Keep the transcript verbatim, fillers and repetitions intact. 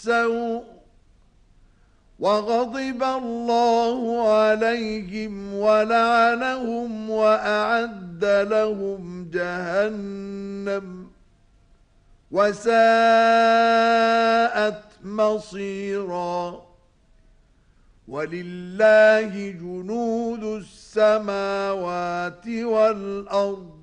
السوء وغضب الله عليهم ولعنهم وأعد لهم جهنم وساءت مصيرا ولله جنود السماوات والأرض